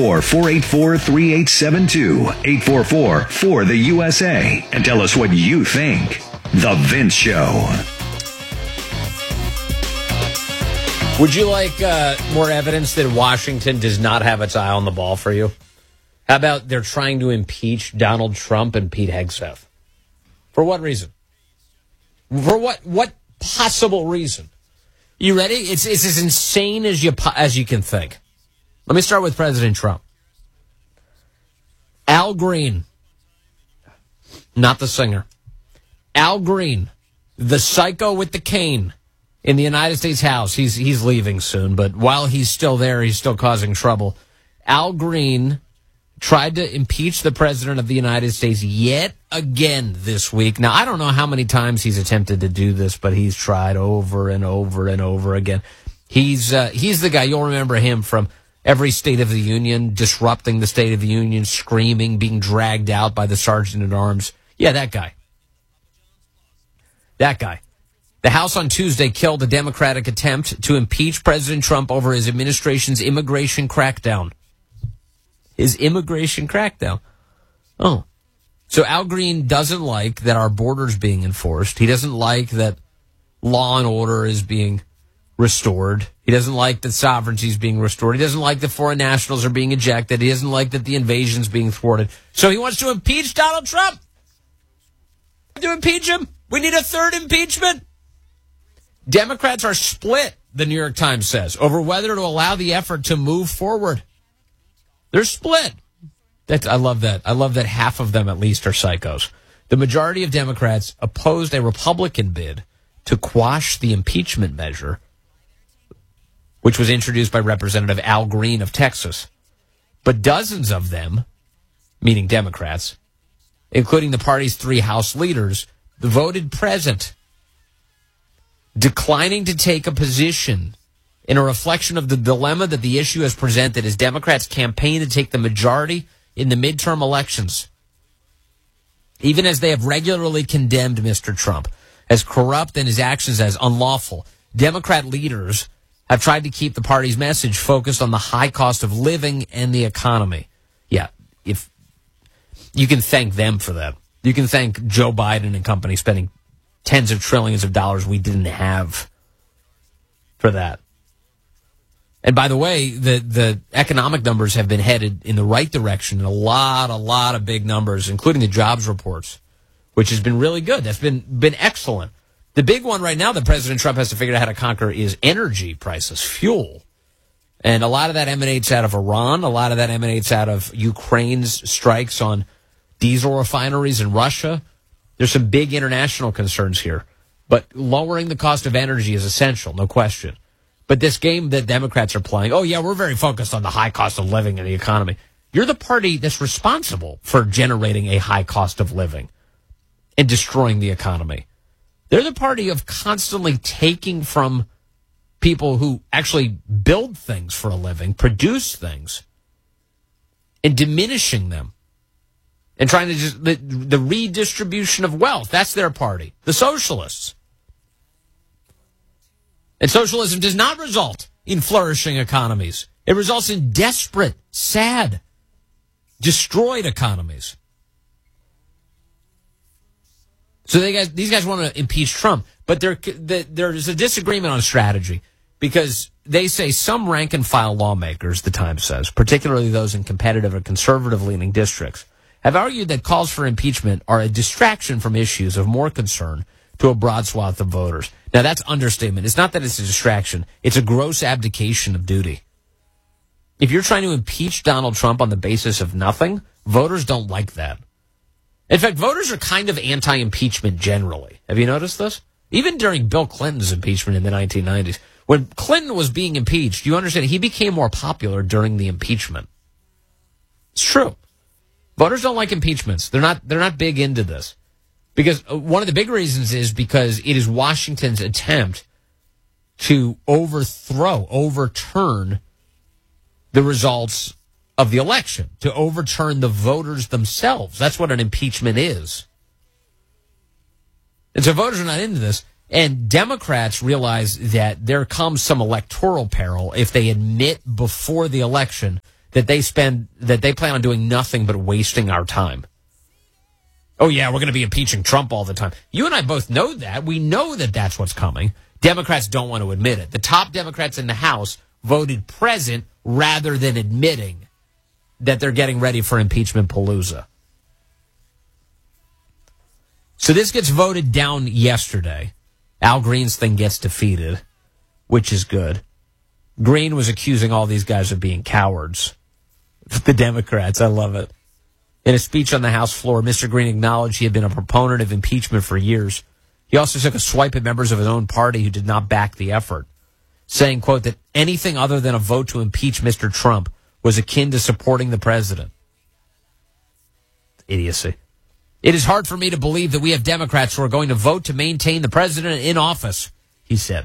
Or 484-3872, 844-4-the-USA, and tell us what you think. The Vince Show. Would you like more evidence that Washington does not have its eye on the ball for you? How about they're trying to impeach Donald Trump and Pete Hegseth? For what reason? For what possible reason? You ready? It's as insane as you can think. Let me start with President Trump. Al Green, not the singer. Al Green, the psycho with the cane in the United States House. He's leaving soon, but while he's still there, he's still causing trouble. Al Green tried to impeach the President of the United States yet again this week. Now, I don't know how many times he's attempted to do this, but he's tried over and over and over again. He's the guy, you'll remember him from every State of the Union, disrupting the State of the Union, screaming, being dragged out by the Sergeant-at-Arms. Yeah, that guy. That guy. The House on Tuesday killed a Democratic attempt to impeach President Trump over his administration's immigration crackdown. His immigration crackdown. Oh. So Al Green doesn't like that our border's being enforced. He doesn't like that law and order is being restored. He doesn't like that sovereignty is being restored. He doesn't like that foreign nationals are being ejected. He doesn't like that the invasion's being thwarted. So he wants to impeach Donald Trump. To impeach him. We need a third impeachment. Democrats are split, the New York Times says, over whether to allow the effort to move forward. They're split. I love that. I love that half of them at least are psychos. The majority of Democrats opposed a Republican bid to quash the impeachment measure, which was introduced by Representative Al Green of Texas. But dozens of them, meaning Democrats, including the party's 3 House leaders, voted present, declining to take a position in a reflection of the dilemma that the issue has presented as Democrats campaign to take the majority in the midterm elections. Even as they have regularly condemned Mr. Trump as corrupt and his actions as unlawful, Democrat leaders have tried to keep the party's message focused on the high cost of living and the economy. Yeah, if you can thank them for that. You can thank Joe Biden and company spending tens of trillions of dollars we didn't have for that. And by the way, the economic numbers have been headed in the right direction in a lot of big numbers, including the jobs reports, which has been really good. That's been excellent. The big one right now that President Trump has to figure out how to conquer is energy prices, fuel. And a lot of that emanates out of Iran. A lot of that emanates out of Ukraine's strikes on diesel refineries in Russia. There's some big international concerns here. But lowering the cost of energy is essential, no question. But this game that Democrats are playing, oh, yeah, we're very focused on the high cost of living and the economy. You're the party that's responsible for generating a high cost of living and destroying the economy. They're the party of constantly taking from people who actually build things for a living, produce things, and diminishing them. And trying to just, the redistribution of wealth, that's their party. The socialists. And socialism does not result in flourishing economies. It results in desperate, sad, destroyed economies. So these guys want to impeach Trump, but there's a disagreement on strategy because they say some rank-and-file lawmakers, the Times says, particularly those in competitive or conservative-leaning districts, have argued that calls for impeachment are a distraction from issues of more concern to a broad swath of voters. Now, that's understatement. It's not that it's a distraction. It's a gross abdication of duty. If you're trying to impeach Donald Trump on the basis of nothing, voters don't like that. In fact, voters are kind of anti-impeachment generally. Have you noticed this? Even during Bill Clinton's impeachment in the 1990s. When Clinton was being impeached, you understand, he became more popular during the impeachment. It's true. Voters don't like impeachments. They're not big into this. Because one of the big reasons is because it is Washington's attempt to overturn the results of the election, to overturn the voters themselves. That's what an impeachment is. And so voters are not into this. And Democrats realize that there comes some electoral peril if they admit before the election that they plan on doing nothing but wasting our time. Oh, yeah, we're going to be impeaching Trump all the time. You and I both know that. We know that that's what's coming. Democrats don't want to admit it. The top Democrats in the House voted present rather than admitting that they're getting ready for impeachment palooza. So this gets voted down yesterday. Al Green's thing gets defeated, which is good. Green was accusing all these guys of being cowards. The Democrats, I love it. In a speech on the House floor, Mr. Green acknowledged he had been a proponent of impeachment for years. He also took a swipe at members of his own party who did not back the effort, saying, quote, that anything other than a vote to impeach Mr. Trump was akin to supporting the president. Idiocy. It is hard for me to believe that we have Democrats who are going to vote to maintain the president in office, he said.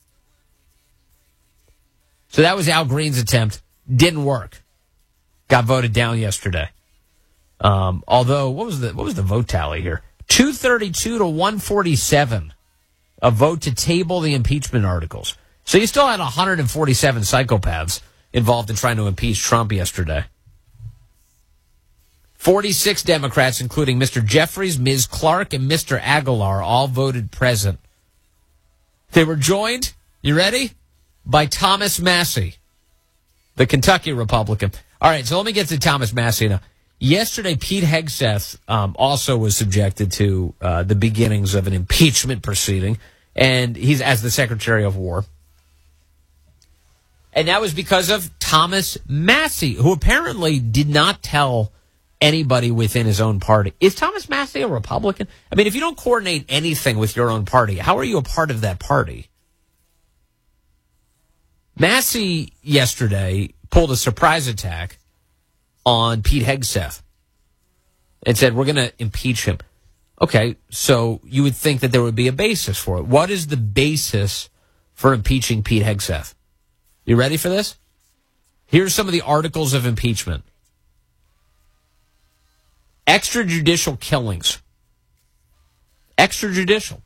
So that was Al Green's attempt. Didn't work. Got voted down yesterday. Although, what was the vote tally here? 232 to 147. A vote to table the impeachment articles. So you still had 147 psychopaths involved in trying to impeach Trump yesterday. 46 Democrats, including Mr. Jeffries, Ms. Clark, and Mr. Aguilar, all voted present. They were joined, you ready? By Thomas Massie, the Kentucky Republican. All right, so let me get to Thomas Massie now. Yesterday, Pete Hegseth also was subjected to the beginnings of an impeachment proceeding, and he's as the Secretary of War. And that was because of Thomas Massie, who apparently did not tell anybody within his own party. Is Thomas Massie a Republican? I mean, if you don't coordinate anything with your own party, how are you a part of that party? Massie yesterday pulled a surprise attack on Pete Hegseth and said, we're going to impeach him. Okay, so you would think that there would be a basis for it. What is the basis for impeaching Pete Hegseth? You ready for this? Here's some of the articles of impeachment. Extrajudicial killings. Extrajudicial.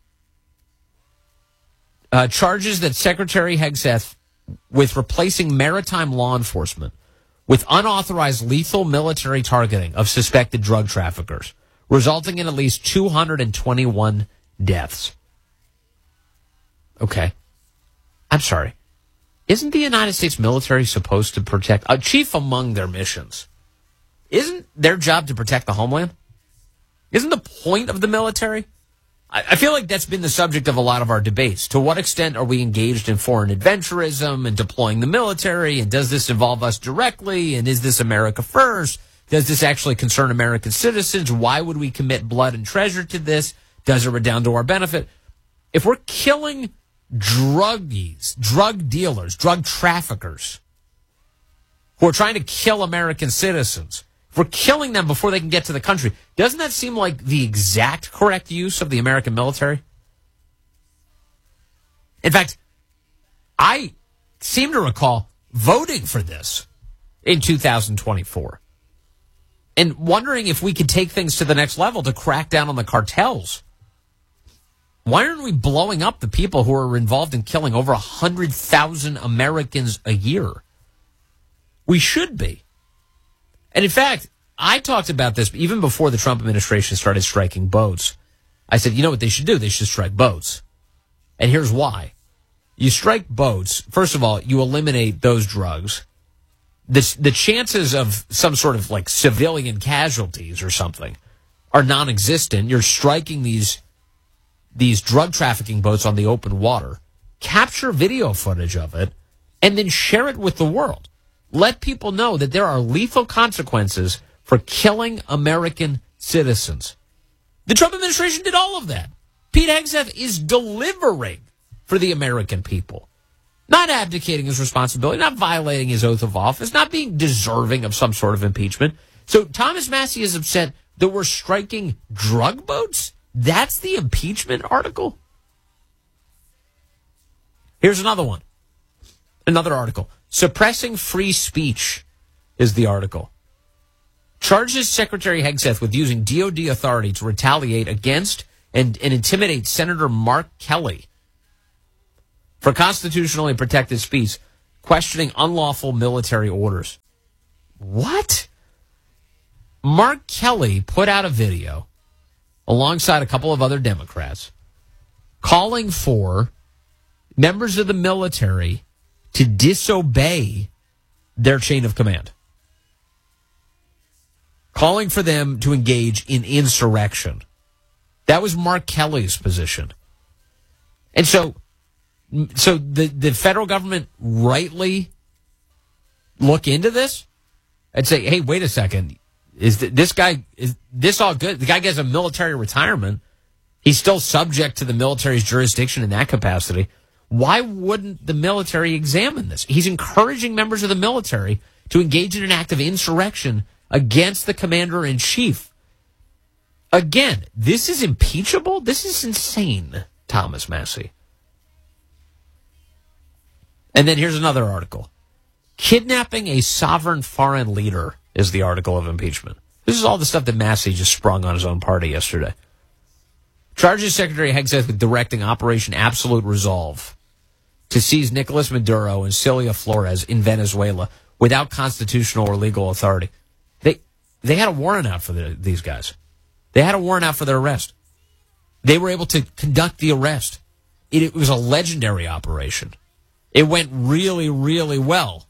Charges that Secretary Hegseth with replacing maritime law enforcement with unauthorized lethal military targeting of suspected drug traffickers, resulting in at least 221 deaths. Okay. I'm sorry. Isn't the United States military supposed to protect, chief among their missions, isn't their job to protect the homeland? Isn't the point of the military? I feel like that's been the subject of a lot of our debates. To what extent are we engaged in foreign adventurism and deploying the military? And does this involve us directly? And is this America first? Does this actually concern American citizens? Why would we commit blood and treasure to this? Does it redound to our benefit? If we're killing druggies, drug dealers, drug traffickers who are trying to kill American citizens, if we're killing them before they can get to the country, doesn't that seem like the exact correct use of the American military? In fact, I seem to recall voting for this in 2024 and wondering if we could take things to the next level to crack down on the cartels. Why aren't we blowing up the people who are involved in killing over 100,000 Americans a year? We should be. And in fact, I talked about this even before the Trump administration started striking boats. I said, you know what they should do? They should strike boats. And here's why. You strike boats, first of all, you eliminate those drugs. The chances of some sort of like civilian casualties or something are non-existent. You're striking these drug trafficking boats on the open water, capture video footage of it, and then share it with the world. Let people know that there are lethal consequences for killing American citizens. The Trump administration did all of that. Pete Hegseth is delivering for the American people. Not abdicating his responsibility, not violating his oath of office, not being deserving of some sort of impeachment. So Thomas Massie is upset that we're striking drug boats? That's the impeachment article? Here's another one. Another article. Suppressing free speech is the article. Charges Secretary Hegseth with using DOD authority to retaliate against and intimidate Senator Mark Kelly for constitutionally protected speech, questioning unlawful military orders. what? Mark Kelly put out a video alongside a couple of other Democrats calling for members of the military to disobey their chain of command. Calling for them to engage in insurrection. That was Mark Kelly's position. And so the federal government rightly look into this and say, hey, wait a second. Is this all good? The guy gets a military retirement. He's still subject to the military's jurisdiction in that capacity. Why wouldn't the military examine this? He's encouraging members of the military to engage in an act of insurrection against the commander-in-chief. Again, this is impeachable? This is insane, Thomas Massie. And then here's another article. Kidnapping a sovereign foreign leader is the article of impeachment. This is all the stuff that Massie just sprung on his own party yesterday. Charges Secretary Hegseth with directing Operation Absolute Resolve to seize Nicolas Maduro and Cilia Flores in Venezuela without constitutional or legal authority. They had a warrant out for these guys. They had a warrant out for their arrest. They were able to conduct the arrest. It was a legendary operation. It went really, really well.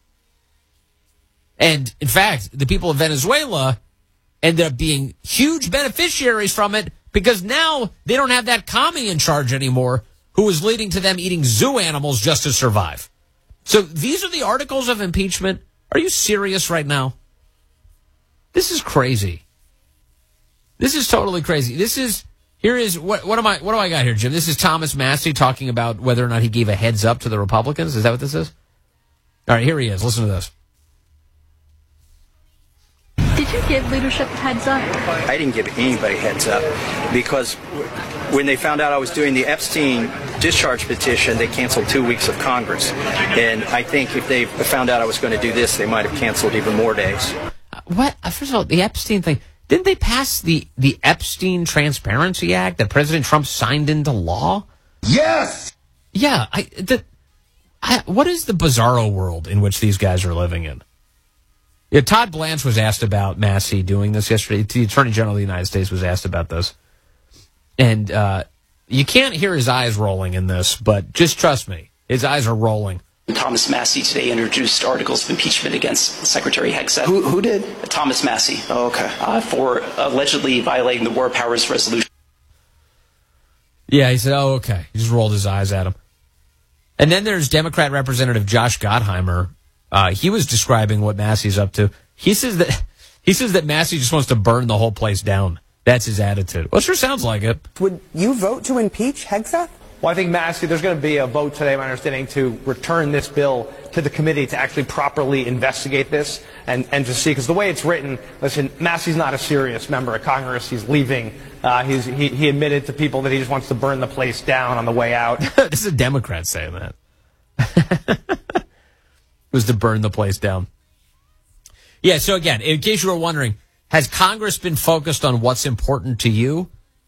And, in fact, the people of Venezuela ended up being huge beneficiaries from it because now they don't have that commie in charge anymore who was leading to them eating zoo animals just to survive. So these are the articles of impeachment. Are you serious right now? This is crazy. This is totally crazy. What do I got here, Jim? This is Thomas Massie talking about whether or not he gave a heads up to the Republicans. Is that what this is? All right, here he is. Listen to this. Did you give leadership a heads up? I didn't give anybody heads up because when they found out I was doing the Epstein discharge petition, they canceled 2 weeks of Congress. And I think if they found out I was going to do this, they might have canceled even more days. What? First of all, the Epstein thing. Didn't they pass the Epstein Transparency Act that President Trump signed into law? Yes! Yeah. What is the bizarro world in which these guys are living in? Yeah, Todd Blanche was asked about Massie doing this yesterday. The Attorney General of the United States was asked about this. And you can't hear his eyes rolling in this, but just trust me, his eyes are rolling. Thomas Massie today introduced articles of impeachment against Secretary Hegseth. Who did? Thomas Massie. Oh, okay. For allegedly violating the War Powers Resolution. Yeah, he said, oh, okay. He just rolled his eyes at him. And then there's Democrat Representative Josh Gottheimer. He was describing what Massie's up to. He says that Massie just wants to burn the whole place down. That's his attitude. Well, it sure sounds like it. Would you vote to impeach Hegseth? Well, I think, Massie, there's going to be a vote today, my understanding, to return this bill to the committee to actually properly investigate this and to see, because the way it's written, listen, Massie's not a serious member of Congress. He's leaving. He admitted to people that he just wants to burn the place down on the way out. This is a Democrat saying that. It was to burn the place down. Yeah, so again, in case you were wondering, has Congress been focused on what's important to you?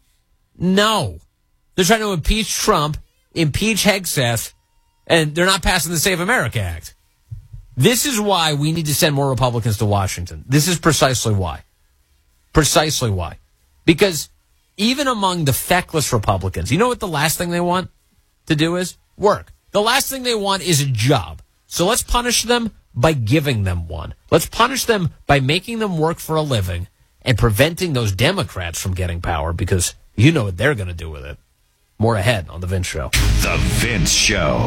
No. They're trying to impeach Trump, impeach Hegseth, and they're not passing the Save America Act. This is why we need to send more Republicans to Washington. This is precisely why. Precisely why. Because even among the feckless Republicans, you know what the last thing they want to do is? Work. The last thing they want is a job. So let's punish them by giving them one. Let's punish them by making them work for a living and preventing those Democrats from getting power, because you know what they're going to do with it. More ahead on The Vince Show. The Vince Show.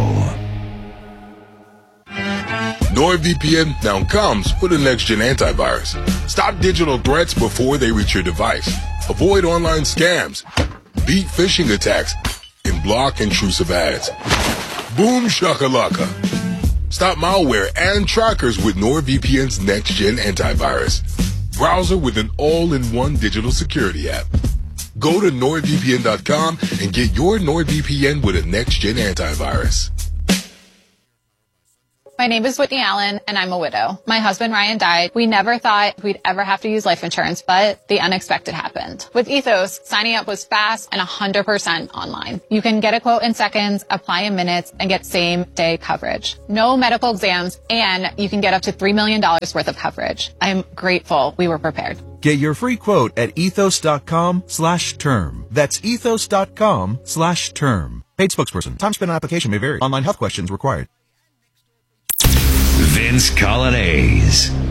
NordVPN now comes with a next-gen antivirus. Stop digital threats before they reach your device. Avoid online scams. Beat phishing attacks. And block intrusive ads. Boom shakalaka. Stop malware and trackers with NordVPN's next-gen antivirus. Browser with an all-in-one digital security app. Go to NordVPN.com and get your NordVPN with a next-gen antivirus. My name is Whitney Allen, and I'm a widow. My husband, Ryan, died. We never thought we'd ever have to use life insurance, but the unexpected happened. With Ethos, signing up was fast and 100% online. You can get a quote in seconds, apply in minutes, and get same-day coverage. No medical exams, and you can get up to $3 million worth of coverage. I'm grateful we were prepared. Get your free quote at ethos.com/term. That's ethos.com/term. Paid spokesperson. Time spent on application may vary. Online health questions required. Vince Coglianese.